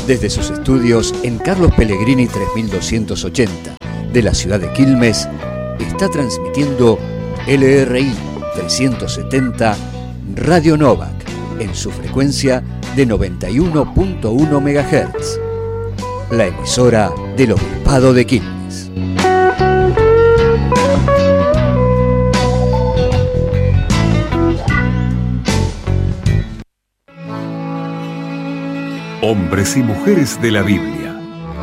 Desde sus estudios en Carlos Pellegrini 3280 de la ciudad de Quilmes, está transmitiendo LRI 370 Radio Novak en su frecuencia de 91.1 MHz, la emisora del Obispado de Quilmes. Hombres y mujeres de la Biblia.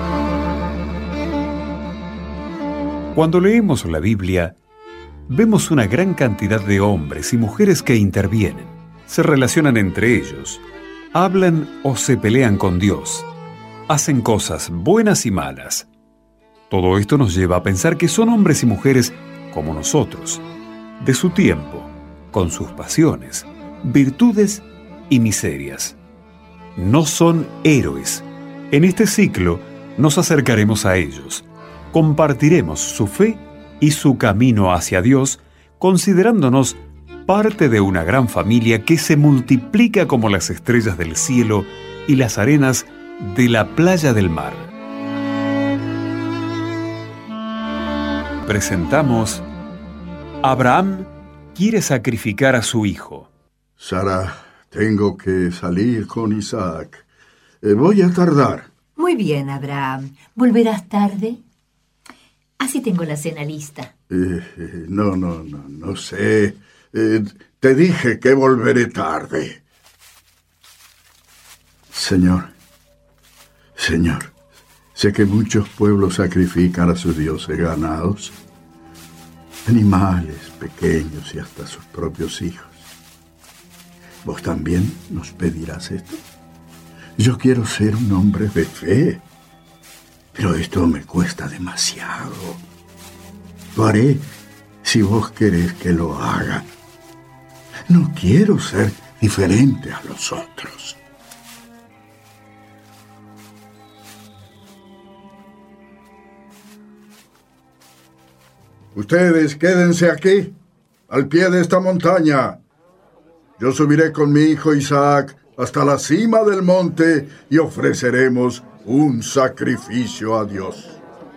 Cuando leemos la Biblia, vemos una gran cantidad de hombres y mujeres que intervienen, se relacionan entre ellos, hablan o se pelean con Dios, hacen cosas buenas y malas. Todo esto nos lleva a pensar que son hombres y mujeres como nosotros, de su tiempo, con sus pasiones, virtudes y miserias. No son héroes. En este ciclo nos acercaremos a ellos, compartiremos su fe y su camino hacia Dios, considerándonos parte de una gran familia que se multiplica como las estrellas del cielo y las arenas de la playa del mar. Presentamos: Abraham quiere sacrificar a su hijo. Sara, tengo que salir con Isaac. Voy a tardar. Muy bien, Abraham. ¿Volverás tarde? Así tengo la cena lista. No sé. Te dije que volveré tarde. Señor, sé que muchos pueblos sacrifican a sus dioses ganados, animales pequeños y hasta sus propios hijos. ¿Vos también nos pedirás esto? Yo quiero ser un hombre de fe, pero esto me cuesta demasiado. Lo haré si vos querés que lo haga. No quiero ser diferente a los otros. Ustedes quédense aquí, al pie de esta montaña. Yo subiré con mi hijo Isaac hasta la cima del monte y ofreceremos un sacrificio a Dios.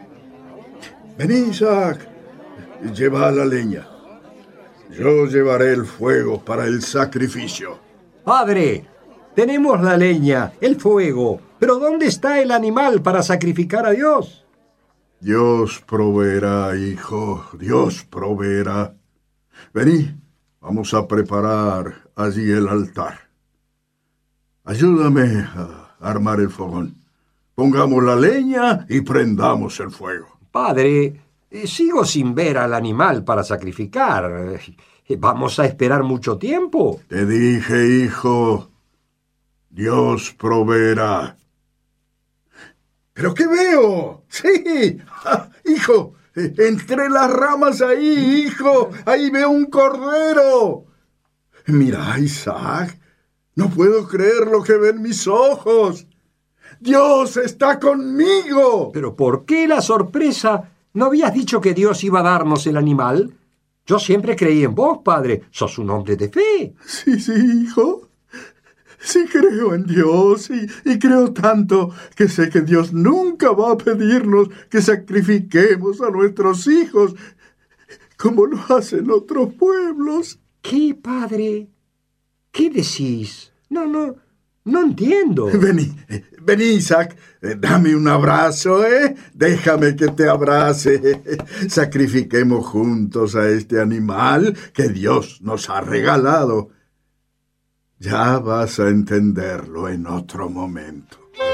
Vení, Isaac, lleva la leña. Yo llevaré el fuego para el sacrificio. Padre, tenemos la leña, el fuego, pero ¿dónde está el animal para sacrificar a Dios? Dios proveerá, hijo, Dios proveerá. Vení, vamos a preparar allí el altar. Ayúdame a armar el fogón. Pongamos la leña y prendamos el fuego. Padre, sigo sin ver al animal para sacrificar. ¿Vamos a esperar mucho tiempo? Te dije, hijo, Dios proveerá. ¿Pero qué veo? ¡Sí! ¡Hijo! Entre las ramas ahí, hijo. Ahí veo un cordero. Mira, Isaac. No puedo creer lo que ven mis ojos. Dios está conmigo. ¿Pero por qué la sorpresa? ¿No habías dicho que Dios iba a darnos el animal? Yo siempre creí en vos, padre. Sos un hombre de fe. Sí, hijo. Sí creo en Dios y creo tanto que sé que Dios nunca va a pedirnos que sacrifiquemos a nuestros hijos como lo hacen otros pueblos. ¿Qué, padre? ¿Qué decís? No entiendo. Vení, Isaac, dame un abrazo, ¿eh? Déjame que te abrace. Sacrifiquemos juntos a este animal que Dios nos ha regalado. Ya vas a entenderlo en otro momento.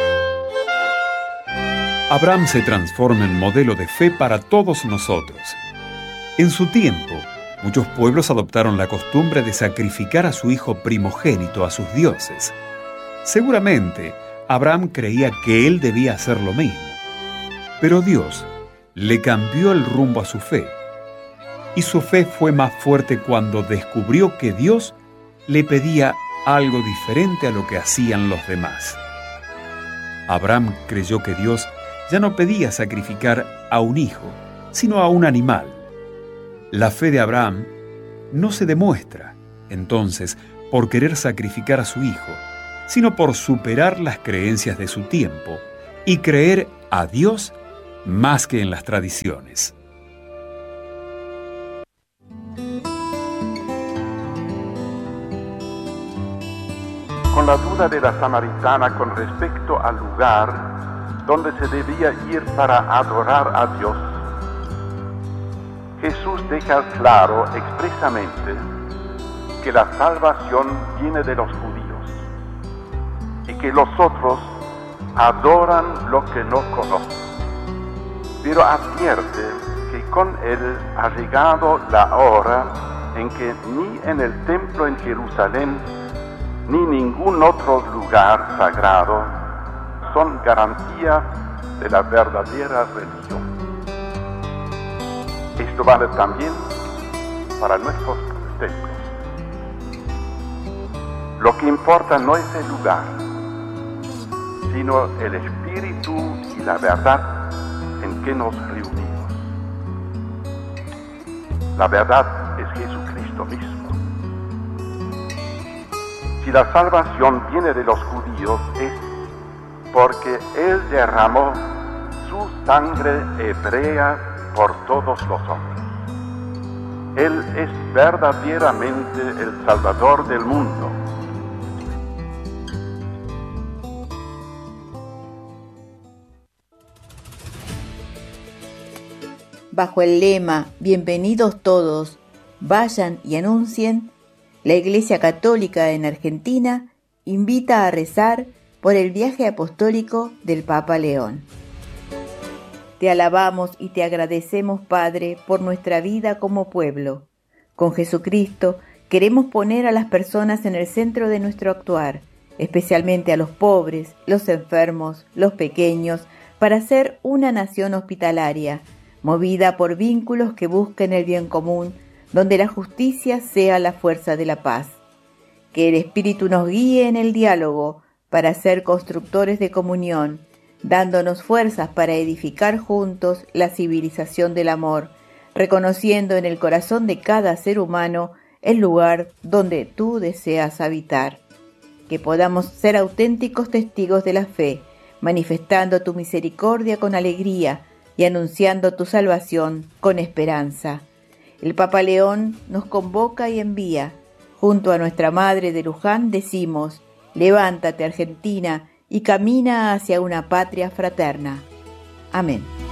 Abraham se transforma en modelo de fe para todos nosotros. En su tiempo, muchos pueblos adoptaron la costumbre de sacrificar a su hijo primogénito a sus dioses. Seguramente, Abraham creía que él debía hacer lo mismo. Pero Dios le cambió el rumbo a su fe. Y su fe fue más fuerte cuando descubrió que Dios le pedía algo diferente a lo que hacían los demás. Abraham creyó que Dios ya no pedía sacrificar a un hijo, sino a un animal. La fe de Abraham no se demuestra, entonces, por querer sacrificar a su hijo, sino por superar las creencias de su tiempo y creer a Dios más que en las tradiciones. Con la duda de la samaritana con respecto al lugar donde se debía ir para adorar a Dios, Jesús deja claro expresamente que la salvación viene de los judíos y que los otros adoran lo que no conocen, pero advierte que con él ha llegado la hora en que ni en el templo en Jerusalén ni ningún otro lugar sagrado son garantía de la verdadera religión. Esto vale también para nuestros templos. Lo que importa no es el lugar, sino el espíritu y la verdad en que nos reunimos. La verdad es Jesucristo mismo. Si la salvación viene de los judíos es porque Él derramó su sangre hebrea por todos los hombres. Él es verdaderamente el Salvador del mundo. Bajo el lema "Bienvenidos todos, vayan y anuncien", la Iglesia Católica en Argentina invita a rezar por el viaje apostólico del Papa León. Te alabamos y te agradecemos, Padre, por nuestra vida como pueblo. Con Jesucristo queremos poner a las personas en el centro de nuestro actuar, especialmente a los pobres, los enfermos, los pequeños, para ser una nación hospitalaria, movida por vínculos que busquen el bien común, donde la justicia sea la fuerza de la paz. Que el Espíritu nos guíe en el diálogo para ser constructores de comunión, dándonos fuerzas para edificar juntos la civilización del amor, reconociendo en el corazón de cada ser humano el lugar donde tú deseas habitar. Que podamos ser auténticos testigos de la fe, manifestando tu misericordia con alegría y anunciando tu salvación con esperanza. El Papa León nos convoca y envía. Junto a nuestra Madre de Luján decimos: levántate, Argentina, y camina hacia una patria fraterna. Amén.